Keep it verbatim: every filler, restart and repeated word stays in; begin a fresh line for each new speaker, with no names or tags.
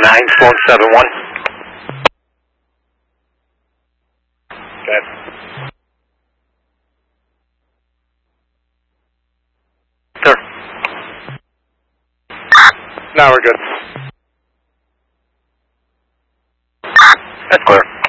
nine, phone seven one. Okay. Sure. Now we're good. That's clear.